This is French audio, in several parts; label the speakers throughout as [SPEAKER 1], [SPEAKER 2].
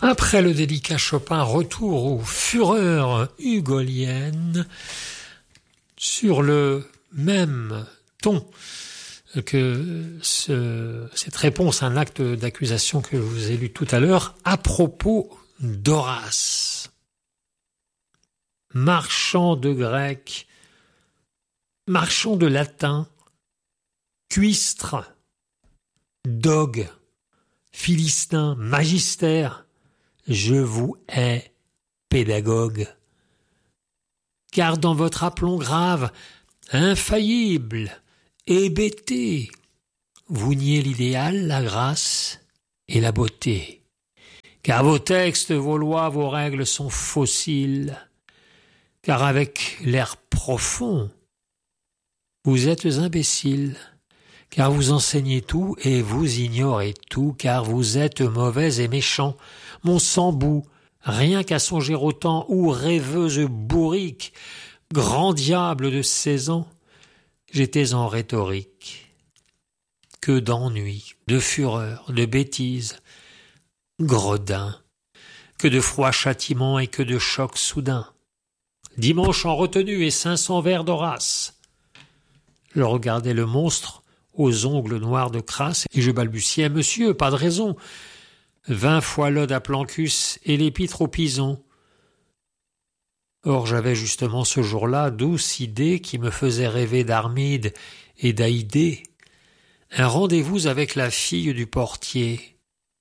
[SPEAKER 1] Après le délicat Chopin, retour aux fureurs hugoliennes sur le même ton que cette réponse à un acte d'accusation que je vous ai lu tout à l'heure à propos d'Horace. Marchand de grec, marchand de latin, cuistre, dogue, philistin, magister, je vous hais, pédagogue. Car dans votre aplomb grave, infaillible, hébété, vous niez l'idéal, la grâce et la beauté. Car vos textes, vos lois, vos règles sont fossiles. Car avec l'air profond, vous êtes imbéciles. Car vous enseignez tout et vous ignorez tout, car vous êtes mauvais et méchant. Mon sang bout, rien qu'à songer au temps où rêveuse bourrique, grand diable de 16 ans, j'étais en rhétorique. Que d'ennui, de fureur, de bêtises, gredin, que de froids châtiments et que de chocs soudains. Dimanche en retenue et 500 vers d'Horace. Je regardais le monstre aux ongles noirs de crasse, et je balbutiais « Monsieur, pas de raison !» 20 fois l'ode à Plancus et l'épître au Pison. Or j'avais justement ce jour-là douce idée qui me faisait rêver d'Armide et d'Aïdée, un rendez-vous avec la fille du portier.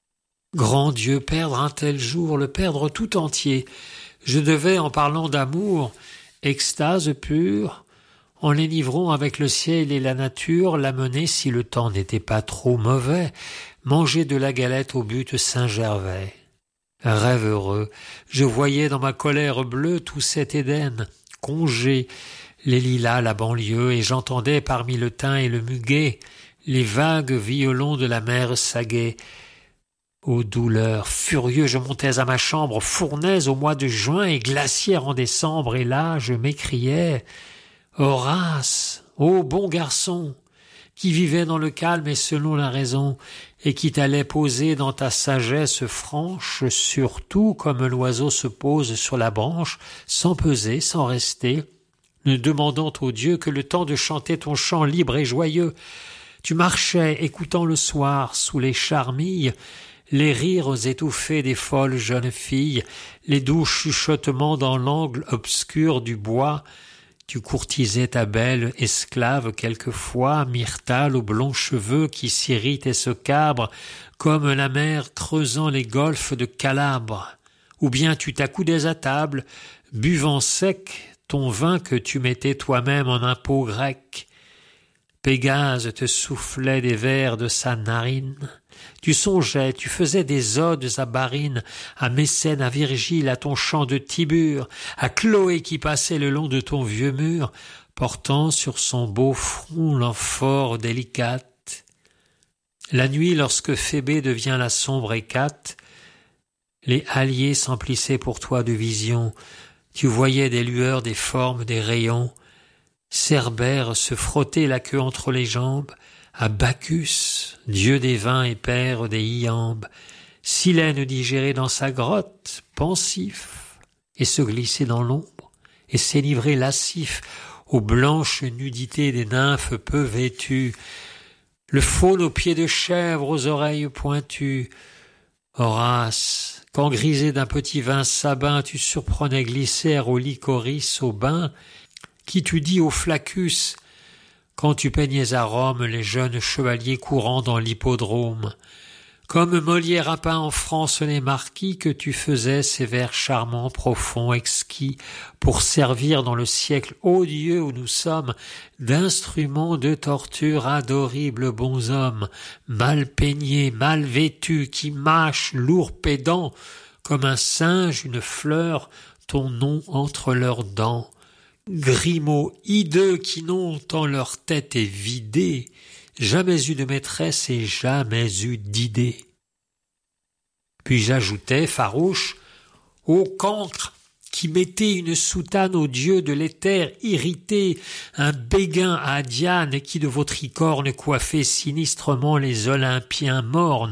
[SPEAKER 1] Grand Dieu, perdre un tel jour, le perdre tout entier. Je devais, en parlant d'amour, extase pure, en l'énivrant avec le ciel et la nature, l'amener, si le temps n'était pas trop mauvais, manger de la galette au but Saint-Gervais. Rêve heureux, je voyais dans ma colère bleue tout cet Éden, congé, les lilas, la banlieue, et j'entendais parmi le thym et le muguet les vagues violons de la mer Saguet. Ô douleur, furieux, je montais à ma chambre, fournaise au mois de juin et glaciaire en décembre, et là je m'écriais « Horace, ô bon garçon, qui vivait dans le calme et selon la raison, et qui t'allait poser dans ta sagesse franche, surtout comme l'oiseau se pose sur la branche, sans peser, sans rester, ne demandant au Dieu que le temps de chanter ton chant libre et joyeux. Tu marchais, écoutant le soir, sous les charmilles, les rires étouffés des folles jeunes filles, les doux chuchotements dans l'angle obscur du bois. Tu courtisais ta belle esclave quelquefois, Myrtale aux blonds cheveux qui s'irritent et se cabrent, comme la mer creusant les golfes de Calabre. Ou bien tu t'accoudais à table, buvant sec ton vin que tu mettais toi-même en un pot grec. Pégase te soufflait des vers de sa narine. Tu songeais, tu faisais des odes à Barine, à Mécène, à Virgile, à ton chant de Tibur, à Chloé qui passait le long de ton vieux mur, portant sur son beau front l'amphore délicate. La nuit, lorsque Phébé devient la sombre hécate, les halliers s'emplissaient pour toi de visions. Tu voyais des lueurs, des formes, des rayons. Cerbère se frottait la queue entre les jambes, à Bacchus, dieu des vins et père des iambes, Silène digérait dans sa grotte, pensif, et se glisser dans l'ombre, et s'élivrer lascif aux blanches nudités des nymphes peu vêtues, le faune aux pieds de chèvre, aux oreilles pointues. Horace, quand grisé d'un petit vin sabin, tu surprenais Glycère au licorice au bain, qui tu dis au Flaccus, quand tu peignais à Rome les jeunes chevaliers courant dans l'hippodrome, comme Molière a peint en France les marquis, que tu faisais ces vers charmants, profonds, exquis, pour servir dans le siècle odieux où nous sommes, d'instruments de torture à d'horribles bonshommes, mal peignés, mal vêtus, qui mâchent, lourds pédants, comme un singe, une fleur, ton nom entre leurs dents. Grimaud hideux qui n'ont, tant leur tête est vidée, jamais eu de maîtresse et jamais eu d'idée. Puis j'ajoutais, farouche, ô cancre, qui mettait une soutane au dieu de l'éther irrité, un béguin à Diane qui de vos tricornes coiffait sinistrement les Olympiens mornes,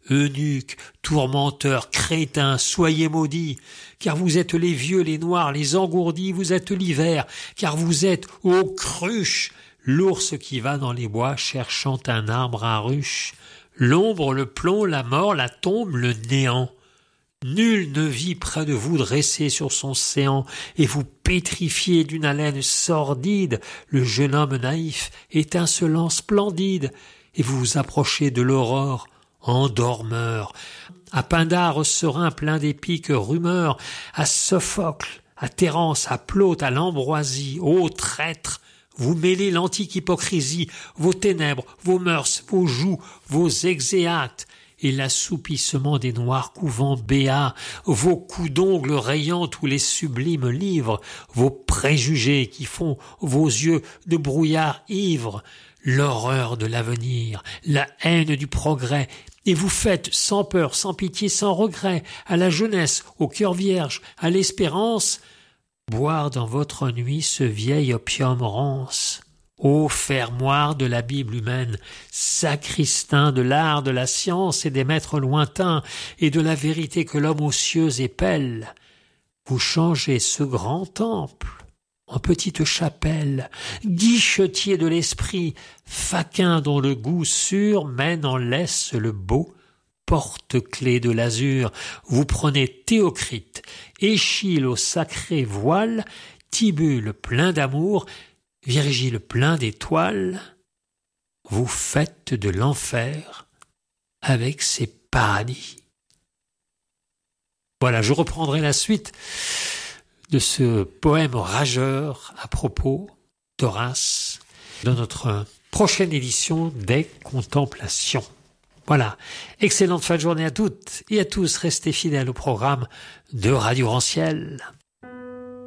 [SPEAKER 1] eunuques, tourmenteurs, crétins, soyez maudits, car vous êtes les vieux, les noirs, les engourdis, vous êtes l'hiver, car vous êtes aux cruches, l'ours qui va dans les bois cherchant un arbre à ruche, l'ombre, le plomb, la mort, la tombe, le néant. Nul ne vit près de vous dressé sur son séant et vous pétrifiez d'une haleine sordide, le jeune homme naïf, étincelant, splendide, et vous vous approchez de l'aurore, endormeur, à Pindare serein plein d'épiques rumeurs, à Sophocle, à Terence, à Plaute, à l'Ambroisie, ô traîtres, vous mêlez l'antique hypocrisie, vos ténèbres, vos mœurs, vos joues, vos exéates, et l'assoupissement des noirs couvents béats, vos coups d'ongles rayant tous les sublimes livres, vos préjugés qui font vos yeux de brouillard ivre, l'horreur de l'avenir, la haine du progrès, et vous faites sans peur, sans pitié, sans regret, à la jeunesse, au cœur vierge, à l'espérance, boire dans votre nuit ce vieil opium rance. Ô fermoir de la Bible humaine, sacristain de l'art, de la science et des maîtres lointains, et de la vérité que l'homme aux cieux épelle, vous changez ce grand temple en petite chapelle, guichetier de l'esprit, faquin dont le goût sûr mène en laisse le beau porte-clés de l'azur. Vous prenez Théocrite, Échille au sacré voile, Tibulle plein d'amour, Virgile plein d'étoiles, vous faites de l'enfer avec ses paradis. Voilà, je reprendrai la suite de ce poème rageur à propos d'Horace dans notre prochaine édition des Contemplations. Voilà, excellente fin de journée à toutes et à tous, restez fidèles au programme de Radio Rancière.